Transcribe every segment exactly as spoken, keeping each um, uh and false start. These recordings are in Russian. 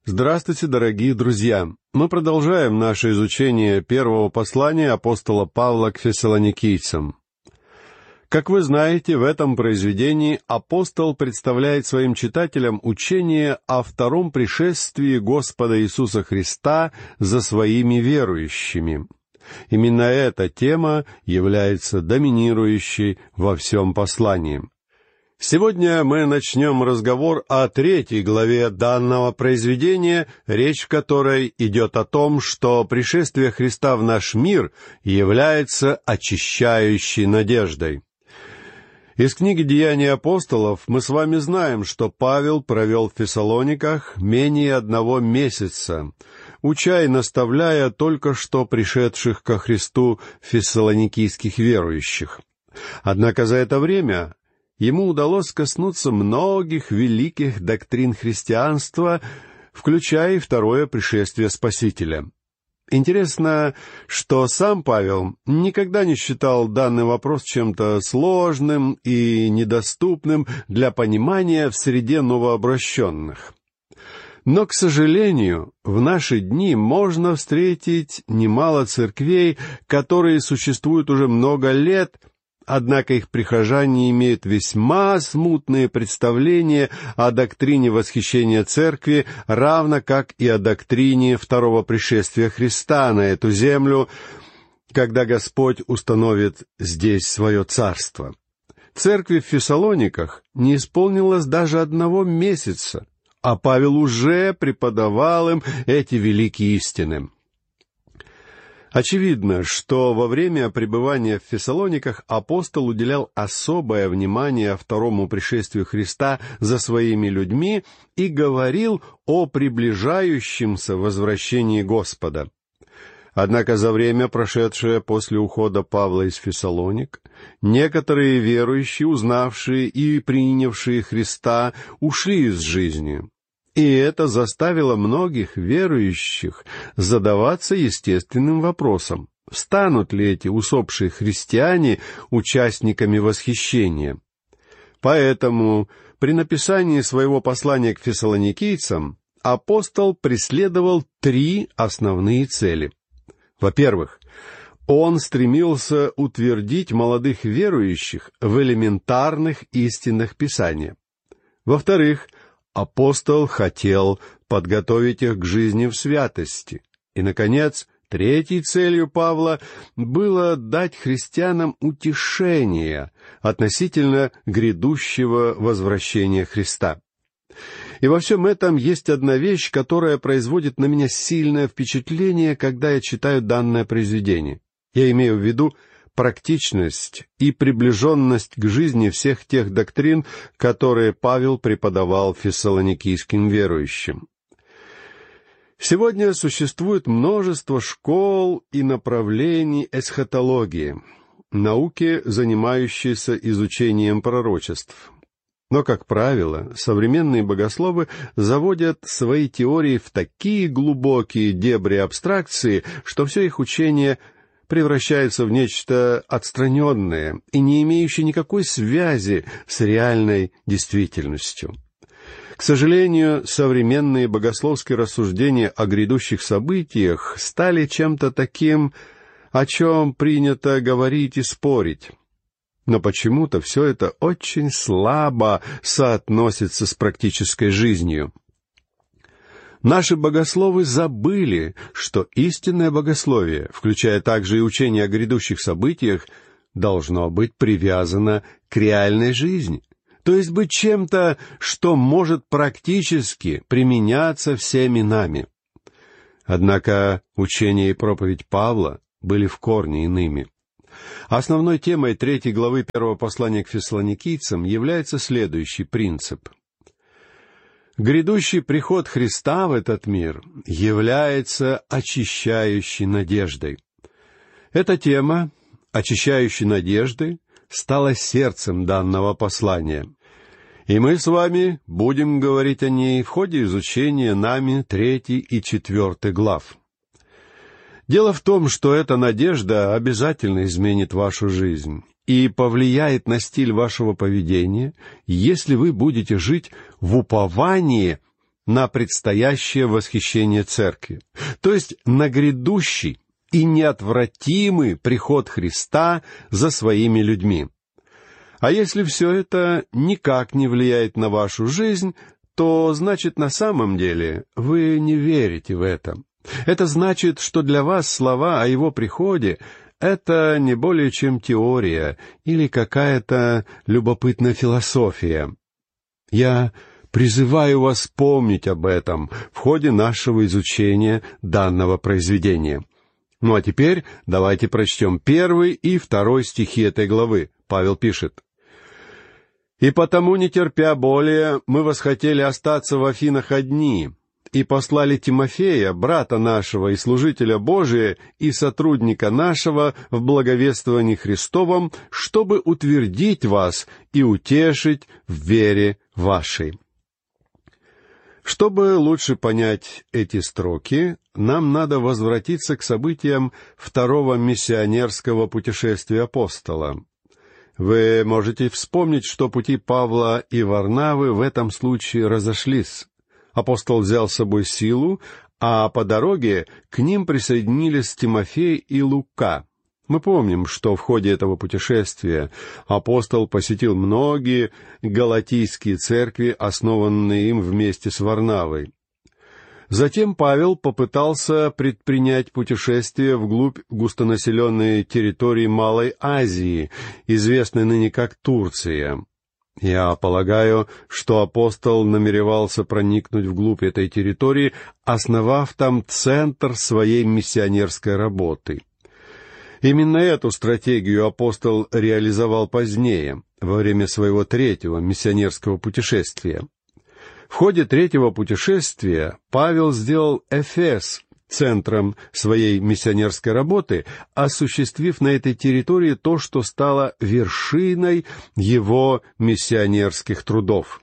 Здравствуйте, дорогие друзья! Мы продолжаем наше изучение первого послания апостола Павла к фессалоникийцам. Как вы знаете, в этом произведении апостол представляет своим читателям учение о втором пришествии Господа Иисуса Христа за своими верующими. Именно эта тема является доминирующей во всем послании. Сегодня мы начнем разговор о третьей главе данного произведения, речь в которой идет о том, что пришествие Христа в наш мир является очищающей надеждой. Из книги «Деяния апостолов» мы с вами знаем, что Павел провел в Фессалониках менее одного месяца, уча и наставляя только что пришедших ко Христу фессалоникийских верующих. Однако за это время ему удалось коснуться многих великих доктрин христианства, включая и второе пришествие Спасителя. Интересно, что сам Павел никогда не считал данный вопрос чем-то сложным и недоступным для понимания в среде новообращенных. Но, к сожалению, в наши дни можно встретить немало церквей, которые существуют уже много лет, однако их прихожане имеют весьма смутные представления о доктрине восхищения Церкви, равно как и о доктрине второго пришествия Христа на эту землю, когда Господь установит здесь свое царство. Церкви в Фессалониках не исполнилось даже одного месяца, а Павел уже преподавал им эти великие истины. Очевидно, что во время пребывания в Фессалониках апостол уделял особое внимание второму пришествию Христа за своими людьми и говорил о приближающемся возвращении Господа. Однако за время, прошедшее после ухода Павла из Фессалоник, некоторые верующие, узнавшие и принявшие Христа, ушли из жизни. И это заставило многих верующих задаваться естественным вопросом: станут ли эти усопшие христиане участниками восхищения? Поэтому при написании своего послания к фессалоникийцам апостол преследовал три основные цели. Во-первых, он стремился утвердить молодых верующих в элементарных истинах Писания. Во-вторых, апостол хотел подготовить их к жизни в святости. И, наконец, третьей целью Павла было дать христианам утешение относительно грядущего возвращения Христа. И во всем этом есть одна вещь, которая производит на меня сильное впечатление, когда я читаю данное произведение. Я имею в виду практичность и приближенность к жизни всех тех доктрин, которые Павел преподавал фессалоникийским верующим. Сегодня существует множество школ и направлений эсхатологии, науки, занимающиеся изучением пророчеств. Но, как правило, современные богословы заводят свои теории в такие глубокие дебри абстракции, что все их учение превращается в нечто отстраненное и не имеющее никакой связи с реальной действительностью. К сожалению, современные богословские рассуждения о грядущих событиях стали чем-то таким, о чем принято говорить и спорить. Но почему-то все это очень слабо соотносится с практической жизнью. Наши богословы забыли, что истинное богословие, включая также и учение о грядущих событиях, должно быть привязано к реальной жизни, то есть быть чем-то, что может практически применяться всеми нами. Однако учение и проповедь Павла были в корне иными. Основной темой третьей главы первого послания к фессалоникийцам является следующий принцип. Грядущий приход Христа в этот мир является очищающей надеждой. Эта тема, очищающей надежды, стала сердцем данного послания. И мы с вами будем говорить о ней в ходе изучения нами третьей и четвертой глав. Дело в том, что эта надежда обязательно изменит вашу жизнь и повлияет на стиль вашего поведения, если вы будете жить в уповании на предстоящее восхищение церкви, то есть на грядущий и неотвратимый приход Христа за своими людьми. А если все это никак не влияет на вашу жизнь, то значит на самом деле вы не верите в это. Это значит, что для вас слова о Его приходе — это не более чем теория или какая-то любопытная философия. Я призываю вас помнить об этом в ходе нашего изучения данного произведения. Ну а теперь давайте прочтем первый и второй стихи этой главы. Павел пишет: «И потому, не терпя более, мы восхотели остаться в Афинах одни, и послали Тимофея, брата нашего и служителя Божия, и сотрудника нашего в благовествовании Христовом, чтобы утвердить вас и утешить в вере вашей». Чтобы лучше понять эти строки, нам надо возвратиться к событиям второго миссионерского путешествия апостола. Вы можете вспомнить, что пути Павла и Варнавы в этом случае разошлись. Апостол взял с собой Силу, а по дороге к ним присоединились Тимофей и Лука. Мы помним, что в ходе этого путешествия апостол посетил многие галатийские церкви, основанные им вместе с Варнавой. Затем Павел попытался предпринять путешествие вглубь густонаселенной территории Малой Азии, известной ныне как Турция. Я полагаю, что апостол намеревался проникнуть вглубь этой территории, основав там центр своей миссионерской работы. Именно эту стратегию апостол реализовал позднее, во время своего третьего миссионерского путешествия. В ходе третьего путешествия Павел сделал Эфес центром своей миссионерской работы, осуществив на этой территории то, что стало вершиной его миссионерских трудов.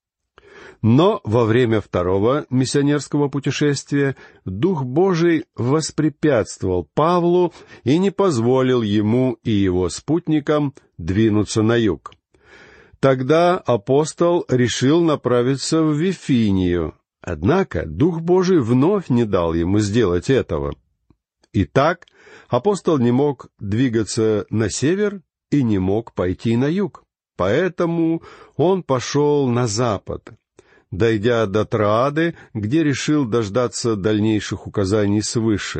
Но во время второго миссионерского путешествия Дух Божий воспрепятствовал Павлу и не позволил ему и его спутникам двинуться на юг. Тогда апостол решил направиться в Вифинию, однако Дух Божий вновь не дал ему сделать этого. Итак, апостол не мог двигаться на север и не мог пойти на юг, поэтому он пошел на запад, дойдя до Троады, где решил дождаться дальнейших указаний свыше.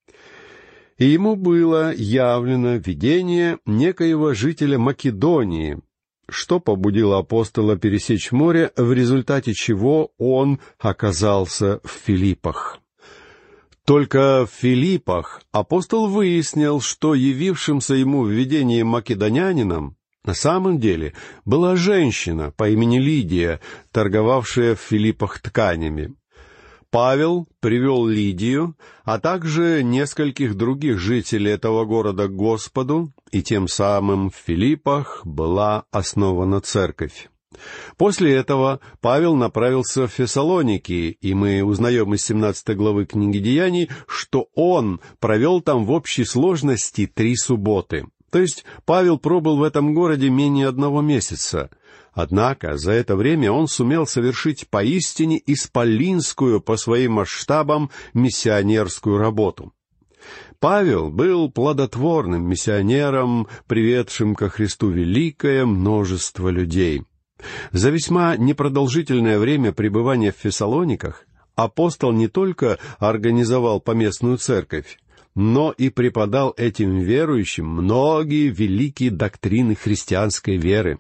И ему было явлено видение некоего жителя Македонии, что побудило апостола пересечь море, в результате чего он оказался в Филиппах. Только в Филиппах апостол выяснил, что явившимся ему в видении македонянином на самом деле была женщина по имени Лидия, торговавшая в Филиппах тканями. Павел привел Лидию, а также нескольких других жителей этого города к Господу, и тем самым в Филиппах была основана церковь. После этого Павел направился в Фессалоники, и мы узнаем из семнадцатой главы книги Деяний, что он провел там в общей сложности три субботы. То есть Павел пробыл в этом городе менее одного месяца. Однако за это время он сумел совершить поистине исполинскую по своим масштабам миссионерскую работу. Павел был плодотворным миссионером, приведшим ко Христу великое множество людей. За весьма непродолжительное время пребывания в Фессалониках апостол не только организовал поместную церковь, но и преподал этим верующим многие великие доктрины христианской веры.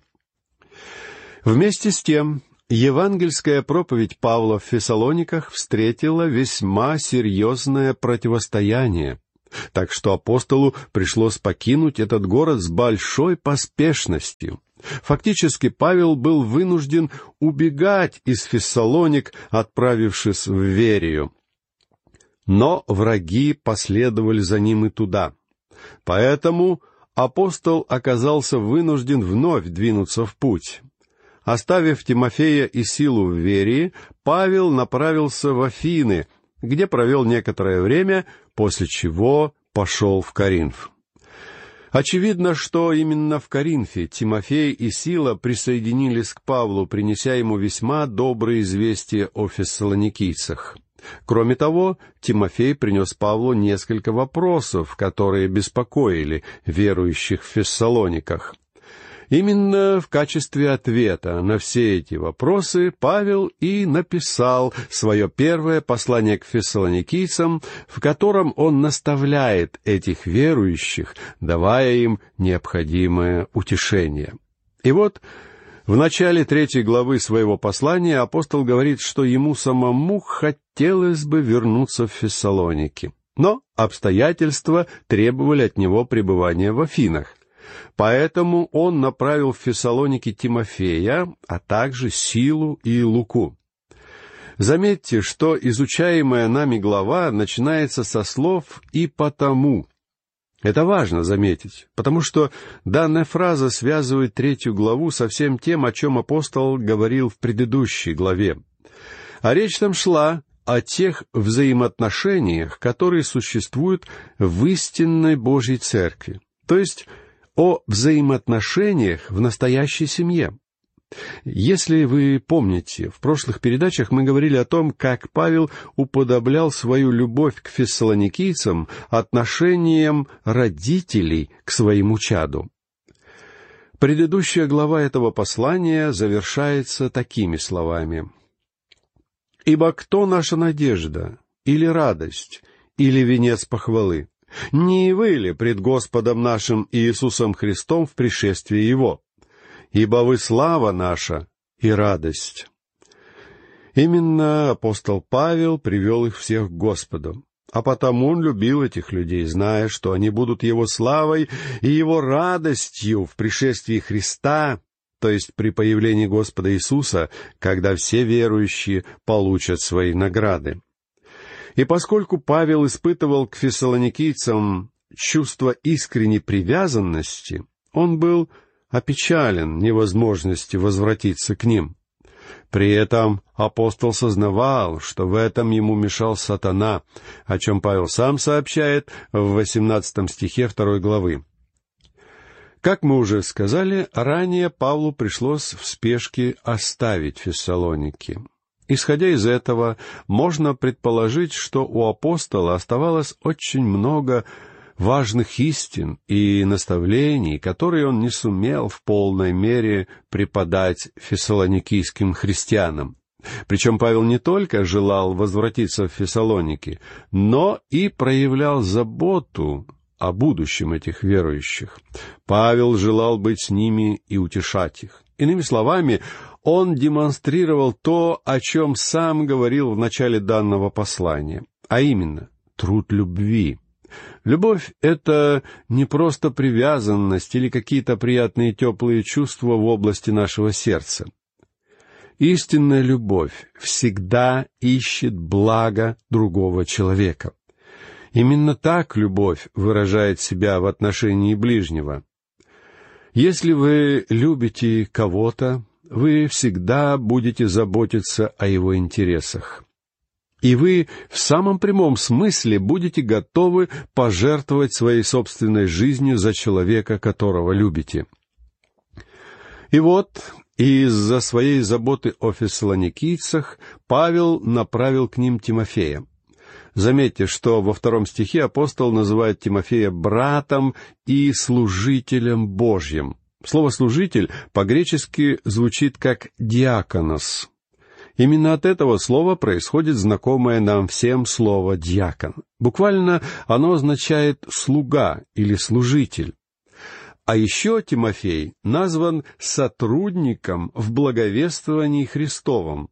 Вместе с тем, евангельская проповедь Павла в Фессалониках встретила весьма серьезное противостояние, так что апостолу пришлось покинуть этот город с большой поспешностью. Фактически Павел был вынужден убегать из Фессалоник, отправившись в Верию. Но враги последовали за ним и туда. Поэтому апостол оказался вынужден вновь двинуться в путь. Оставив Тимофея и Силу в Верии, Павел направился в Афины, где провел некоторое время, после чего пошел в Коринф. Очевидно, что именно в Коринфе Тимофей и Сила присоединились к Павлу, принеся ему весьма добрые известия о фессалоникийцах. Кроме того, Тимофей принес Павлу несколько вопросов, которые беспокоили верующих в Фессалониках. Именно в качестве ответа на все эти вопросы Павел и написал свое первое послание к фессалоникийцам, в котором он наставляет этих верующих, давая им необходимое утешение. И вот в начале третьей главы своего послания апостол говорит, что ему самому хотелось бы вернуться в Фессалоники, но обстоятельства требовали от него пребывания в Афинах. Поэтому он направил в Фессалоники Тимофея, а также Силу и Луку. Заметьте, что изучаемая нами глава начинается со слов «и потому». Это важно заметить, потому что данная фраза связывает третью главу со всем тем, о чем апостол говорил в предыдущей главе. А речь там шла о тех взаимоотношениях, которые существуют в истинной Божьей Церкви, то есть о взаимоотношениях в настоящей семье. Если вы помните, в прошлых передачах мы говорили о том, как Павел уподоблял свою любовь к фессалоникийцам отношениям родителей к своему чаду. Предыдущая глава этого послания завершается такими словами: «Ибо кто наша надежда, или радость, или венец похвалы? Не вы ли пред Господом нашим Иисусом Христом в пришествии Его? Ибо вы слава наша и радость». Именно апостол Павел привел их всех к Господу, а потому он любил этих людей, зная, что они будут Его славой и Его радостью в пришествии Христа, то есть при появлении Господа Иисуса, когда все верующие получат свои награды. И поскольку Павел испытывал к фессалоникийцам чувство искренней привязанности, он был опечален невозможностью возвратиться к ним. При этом апостол сознавал, что в этом ему мешал сатана, о чем Павел сам сообщает в восемнадцатом стихе второй главы. Как мы уже сказали, ранее Павлу пришлось в спешке оставить Фессалоники. Исходя из этого, можно предположить, что у апостола оставалось очень много важных истин и наставлений, которые он не сумел в полной мере преподать фессалоникийским христианам. Причем Павел не только желал возвратиться в Фессалоники, но и проявлял заботу о будущем этих верующих. Павел желал быть с ними и утешать их. Иными словами, он демонстрировал то, о чем сам говорил в начале данного послания, а именно труд любви. Любовь — это не просто привязанность или какие-то приятные теплые чувства в области нашего сердца. Истинная любовь всегда ищет благо другого человека. Именно так любовь выражает себя в отношении ближнего. Если вы любите кого-то, вы всегда будете заботиться о его интересах. И вы в самом прямом смысле будете готовы пожертвовать своей собственной жизнью за человека, которого любите. И вот, из-за своей заботы о фессалоникийцах Павел направил к ним Тимофея. Заметьте, что во втором стихе апостол называет Тимофея братом и служителем Божьим. Слово «служитель» по-гречески звучит как «диаконос». Именно от этого слова происходит знакомое нам всем слово «диакон». Буквально оно означает «слуга» или «служитель». А еще Тимофей назван сотрудником в благовествовании Христовом.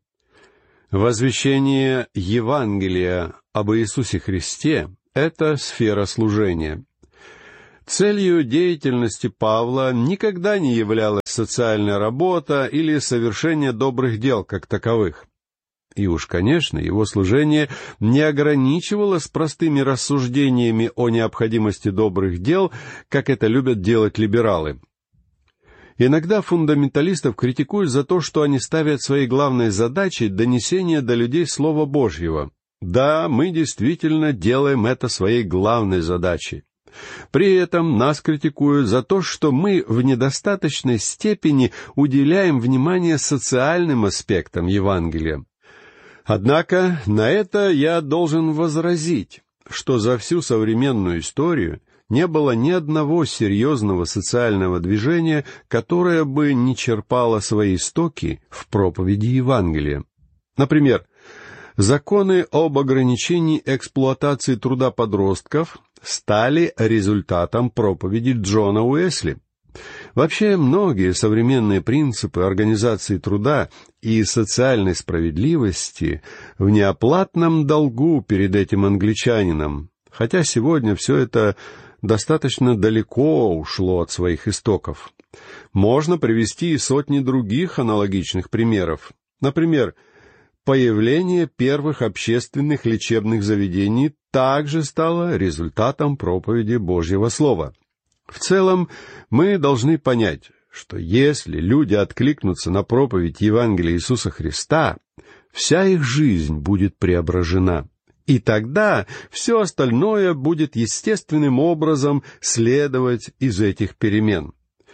Возвещение Евангелия об Иисусе Христе — это сфера служения. Целью деятельности Павла никогда не являлась социальная работа или совершение добрых дел как таковых. И уж, конечно, его служение не ограничивалось простыми рассуждениями о необходимости добрых дел, как это любят делать либералы. Иногда фундаменталистов критикуют за то, что они ставят своей главной задачей донесение до людей Слова Божьего. Да, мы действительно делаем это своей главной задачей. При этом нас критикуют за то, что мы в недостаточной степени уделяем внимание социальным аспектам Евангелия. Однако на это я должен возразить, что за всю современную историю не было ни одного серьезного социального движения, которое бы не черпало свои истоки в проповеди Евангелия. Например, законы об ограничении эксплуатации труда подростков стали результатом проповеди Джона Уэсли. Вообще, многие современные принципы организации труда и социальной справедливости в неоплатном долгу перед этим англичанином, хотя сегодня все это достаточно далеко ушло от своих истоков. Можно привести и сотни других аналогичных примеров. Например, появление первых общественных лечебных заведений также стало результатом проповеди Божьего Слова. В целом, мы должны понять, что если люди откликнутся на проповедь Евангелия Иисуса Христа, вся их жизнь будет преображена. И тогда все остальное будет естественным образом следовать из этих перемен.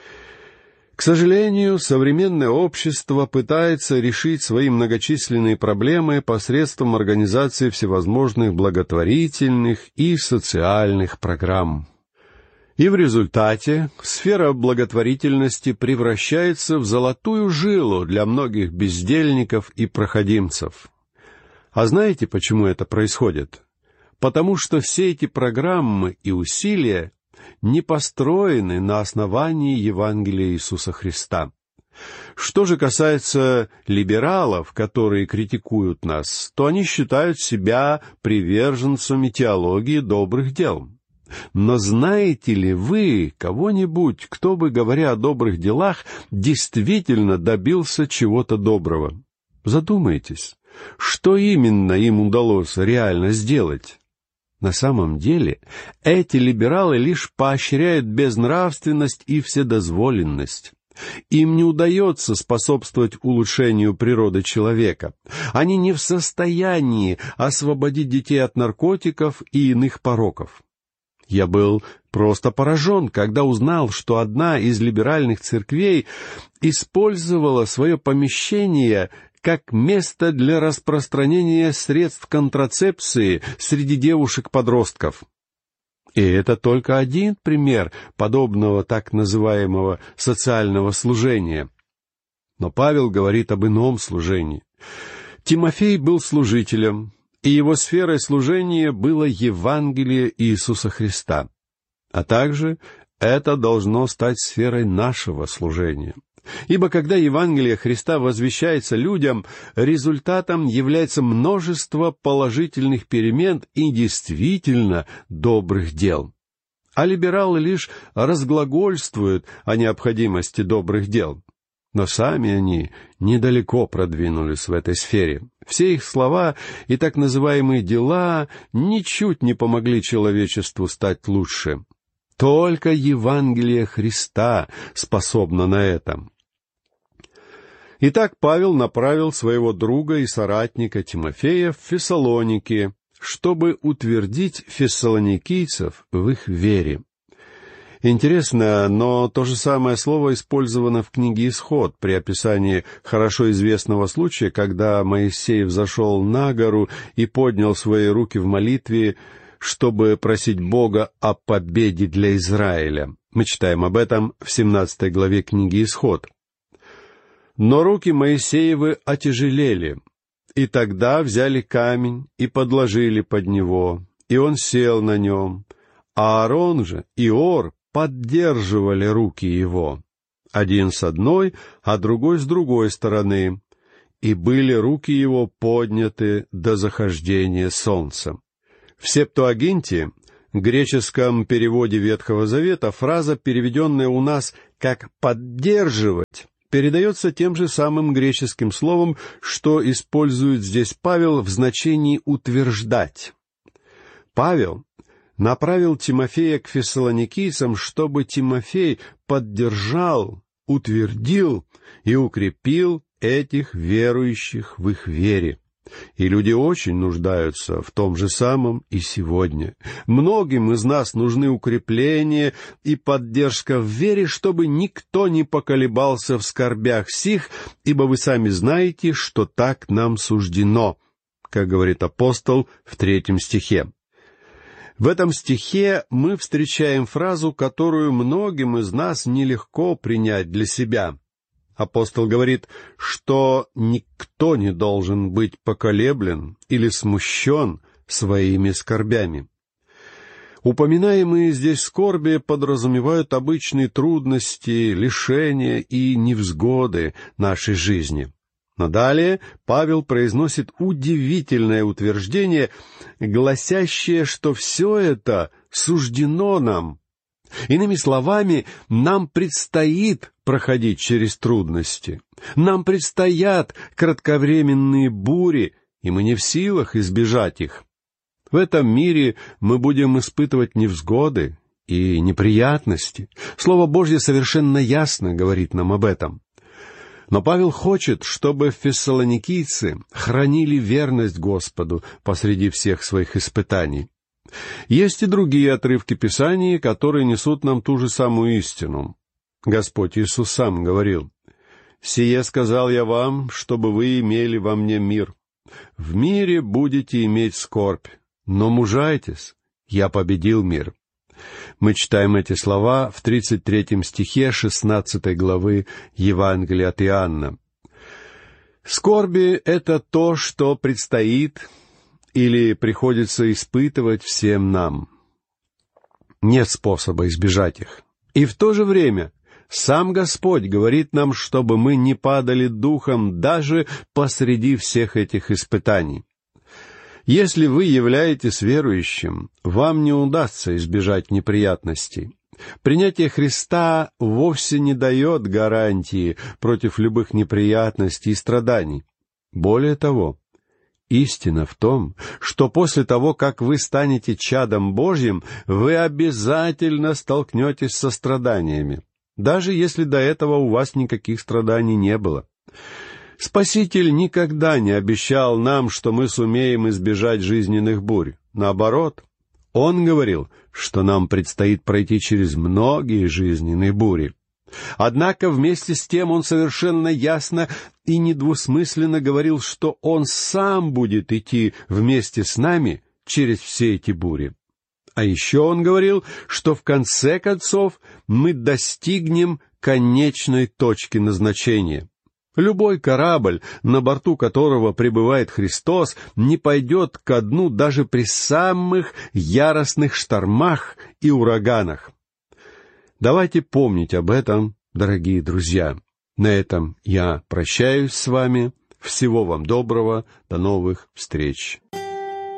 К сожалению, современное общество пытается решить свои многочисленные проблемы посредством организации всевозможных благотворительных и социальных программ. И в результате сфера благотворительности превращается в золотую жилу для многих бездельников и проходимцев. А знаете, почему это происходит? Потому что все эти программы и усилия не построены на основании Евангелия Иисуса Христа. Что же касается либералов, которые критикуют нас, то они считают себя приверженцами теологии добрых дел. Но знаете ли вы кого-нибудь, кто бы, говоря о добрых делах, действительно добился чего-то доброго? Задумайтесь, что именно им удалось реально сделать? На самом деле, эти либералы лишь поощряют безнравственность и вседозволенность. Им не удается способствовать улучшению природы человека. Они не в состоянии освободить детей от наркотиков и иных пороков. Я был просто поражен, когда узнал, что одна из либеральных церквей использовала свое помещение как место для распространения средств контрацепции среди девушек-подростков. И это только один пример подобного так называемого социального служения. Но Павел говорит об ином служении. Тимофей был служителем, и его сферой служения было Евангелие Иисуса Христа. А также это должно стать сферой нашего служения. Ибо когда Евангелие Христа возвещается людям, результатом является множество положительных перемен и действительно добрых дел. А либералы лишь разглагольствуют о необходимости добрых дел. Но сами они недалеко продвинулись в этой сфере. Все их слова и так называемые дела ничуть не помогли человечеству стать лучше. Только Евангелие Христа способно на это. Итак, Павел направил своего друга и соратника Тимофея в Фессалоники, чтобы утвердить фессалоникийцев в их вере. Интересно, но то же самое слово использовано в книге «Исход» при описании хорошо известного случая, когда Моисей взошел на гору и поднял свои руки в молитве, чтобы просить Бога о победе для Израиля. Мы читаем об этом в семнадцатой главе книги «Исход». «Но руки Моисеевы отяжелели, и тогда взяли камень и подложили под него, и он сел на нем, а Аарон же и Ор поддерживали руки его, один с одной, а другой с другой стороны, и были руки его подняты до захождения солнца». В Септуагинте, греческом переводе Ветхого Завета, фраза, переведенная у нас как «поддерживать», передается тем же самым греческим словом, что использует здесь Павел в значении «утверждать». Павел направил Тимофея к фессалоникийцам, чтобы Тимофей поддержал, утвердил и укрепил этих верующих в их вере. И люди очень нуждаются в том же самом и сегодня. Многим из нас нужны укрепление и поддержка в вере, чтобы никто не поколебался в скорбях сих, ибо вы сами знаете, что так нам суждено, как говорит апостол в третьем стихе. В этом стихе мы встречаем фразу, которую многим из нас нелегко принять для себя. Апостол говорит, что никто не должен быть поколеблен или смущен своими скорбями. Упоминаемые здесь скорби подразумевают обычные трудности, лишения и невзгоды нашей жизни. Но далее Павел произносит удивительное утверждение, гласящее, что все это суждено нам. Иными словами, нам предстоит проходить через трудности. Нам предстоят кратковременные бури, и мы не в силах избежать их. В этом мире мы будем испытывать невзгоды и неприятности. Слово Божье совершенно ясно говорит нам об этом. Но Павел хочет, чтобы фессалоникийцы хранили верность Господу посреди всех своих испытаний. Есть и другие отрывки Писания, которые несут нам ту же самую истину. Господь Иисус сам говорил: «Сие сказал я вам, чтобы вы имели во мне мир. В мире будете иметь скорбь, но мужайтесь, я победил мир». Мы читаем эти слова в тридцать третьем стихе шестнадцатой главы Евангелия от Иоанна. Скорби — это то, что предстоит или приходится испытывать всем нам. Нет способа избежать их. И в то же время сам Господь говорит нам, чтобы мы не падали духом даже посреди всех этих испытаний. Если вы являетесь верующим, вам не удастся избежать неприятностей. Принятие Христа вовсе не дает гарантии против любых неприятностей и страданий. Более того, истина в том, что после того, как вы станете чадом Божьим, вы обязательно столкнетесь со страданиями, даже если до этого у вас никаких страданий не было. Спаситель никогда не обещал нам, что мы сумеем избежать жизненных бурь. Наоборот, Он говорил, что нам предстоит пройти через многие жизненные бури. Однако вместе с тем Он совершенно ясно и недвусмысленно говорил, что Он сам будет идти вместе с нами через все эти бури. А еще Он говорил, что в конце концов мы достигнем конечной точки назначения. Любой корабль, на борту которого пребывает Христос, не пойдет ко дну даже при самых яростных штормах и ураганах. Давайте помнить об этом, дорогие друзья. На этом я прощаюсь с вами. Всего вам доброго. До новых встреч.